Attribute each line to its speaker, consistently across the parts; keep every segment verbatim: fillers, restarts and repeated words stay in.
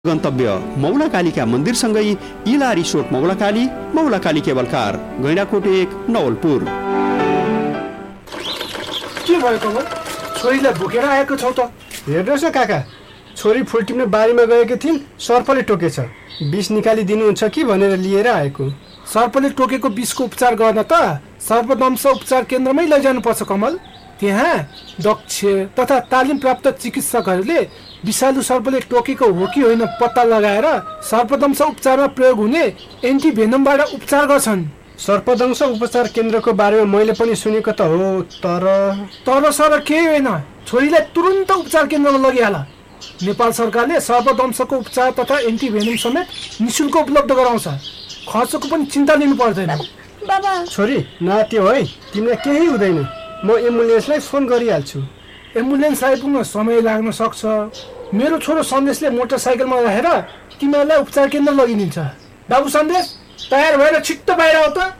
Speaker 1: गन्तव्य मौलाकालिका मन्दिरसँगै इला resort मौलाकाली, मौलाकाली cable car, Gaindakot एक, नवलपुर।
Speaker 2: के भयो कमल? छोरीलाई भुकेर आएको छौ त?
Speaker 3: हेर्नुहोस् न काका, छोरी फुल टिप्ने बारीमा गएकी थिइन्, सर्पले टोकेछ। विष निकालिदिनुहुन्छ कि भनेर लिएर आएको।
Speaker 2: सर्पले टोकेको विषको उपचार गर्न त सर्पदंश उपचार केन्द्रमै लैजानुपर्छ कमल। त्यहाँ दक्ष तथा तालिम प्राप्त चिकित्सकहरूले विषालु सर्पले टोकेको हो कि होइन पत्ता लगाएर सर्पदंश उपचारमा प्रयोग हुने एन्टिभेनमबाट उपचार गर्छन्।
Speaker 3: सर्पदंश उपचार केन्द्रको बारेमा मैले पनि सुनेको त हो, तर
Speaker 2: तर सर केही होइन, छोरीलाई तुरुन्त उपचार केन्द्रमा लगिहाल। नेपाल सरकारले सर्पदंशको उपचार तथा एन्टिभेनम समेत निःशुल्क उपलब्ध गराउँछ। खर्चको पनि चिन्ता लिनु पर्दैन।
Speaker 4: बाबा
Speaker 3: छोरी नात्यो है, तिमीलाई केही हुँदैन, म एम्बुलेन्सलाई फोन गरिहाल्छु।
Speaker 2: एम्बुलेन्स आइपुग्न समय लाग्न सक्छ। मेरो छोरो सन्देशले मोटरसाइकलमा राखेर तिमीहरूलाई उपचार केन्द्र लगिदिन्छ। बाबु सन्देश, तयार भएर छिट्टो बाहिर आऊ त।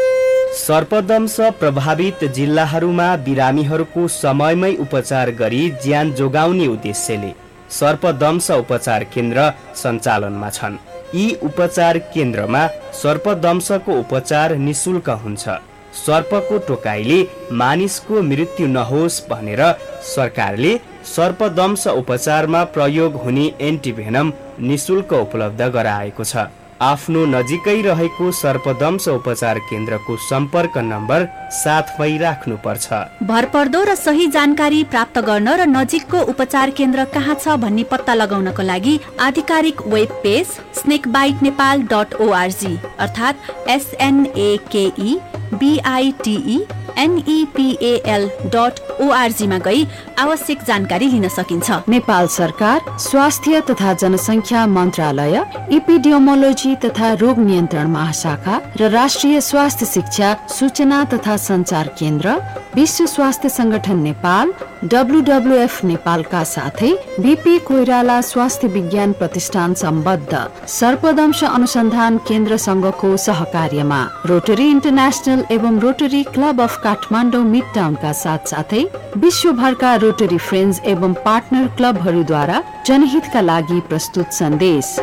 Speaker 5: सर्पदंश प्रभावित जिल्लाहरूमा बिरामीहरूको समयमै उपचार गरी ज्यान जोगाउने उद्देश्यले सर्पदंश उपचार केन्द्र सञ्चालनमा छन्। यी उपचार केन्द्रमा सर्पदंशको उपचार निःशुल्क हुन्छ। सर्पको टोकाइले मानिसको मृत्यु नहोस् भनेर सरकारले सर्पदंश उपचारमा प्रयोग हुने एन्टिभेनम निःशुल्क उपलब्ध गराएको छ। आफ्नो नजिकै रहेको सर्पदंश उपचार केन्द्रको सम्पर्क नम्बर साथमै राख्नुपर्छ।
Speaker 4: भरपर्दो र सही जानकारी प्राप्त गर्न र नजिकको उपचार केन्द्र कहाँ छ भन्ने पत्ता लगाउनको लागि आधिकारिक web page snake bite Nepal dot ORG अर्थात् एसएनएकेई बिआइटिई एनइपिएल डट ओआरजी मा गई आवश्यक जानकारी लिन सकिन्छ।
Speaker 6: नेपाल सरकार, स्वास्थ्य तथा जनसङ्ख्या मन्त्रालय, एपिडियोमोलोजी तथा रोग नियन्त्रण महाशाखा र राष्ट्रिय स्वास्थ्य शिक्षा सूचना तथा सञ्चार केन्द्र, विश्व स्वास्थ्य संगठन नेपाल, डब्लुडब्लुएफ नेपालका साथै बीपी कोइराला स्वास्थ्य विज्ञान प्रतिष्ठान सम्बद्ध सर्पदंश अनुसन्धान केन्द्र संघको सहकार्यमा रोटरी इन्टरनेसनल एवं rotary club of Kathmandu mid टाउनका साथ साथै विश्वभरका रोटरी फ्रेन्ड्स एवं पार्टनर क्लबहरूद्वारा जनहितका लागि प्रस्तुत सन्देश।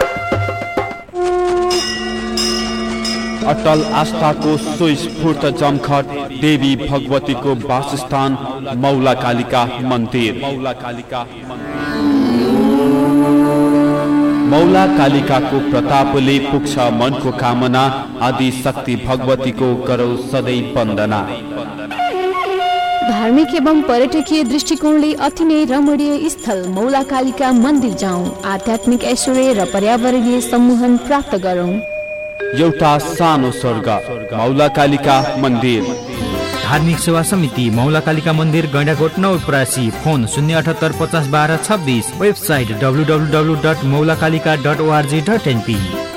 Speaker 7: अटल आस्थाको सुस्फूर्त जमघट देवी भगवतीको वासस्थान मौलाकालिका मन्दिर। मौलाकालिकाको प्रतापले पुग्छ मनको कामना, आदि शक्ति भगवतीको गरौ सधैँ वन्दना।
Speaker 8: धार्मिक एवं पर्यटकीय दृष्टिकोणले अति नै रमणीय स्थल मौलाकालिका मन्दिर जाउँ, आध्यात्मिक ऐश्वर्य र पर्यावरणीय सम्मोहन प्राप्त गरौँ।
Speaker 7: एउटा सानो स्वर्ग मौलाकालिका मन्दिर।
Speaker 9: धार्मिक सेवा समिति मौलाकालिका मन्दिर, गैंडाकोट नवलपरासी। फोन शून्य अठहत्तर पचास बाह्र छब्बिस। Website W W W dot मौलाकालिका dot ORG dot NP.